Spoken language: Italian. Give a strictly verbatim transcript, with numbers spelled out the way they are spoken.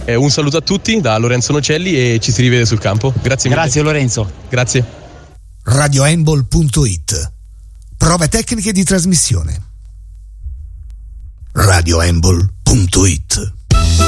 Eh, un saluto a tutti da Lorenzo Nocelli e ci si rivede sul campo. Grazie mille. Grazie Lorenzo. Grazie. radiohandball punto it. Prove tecniche di trasmissione. radiohandball punto it.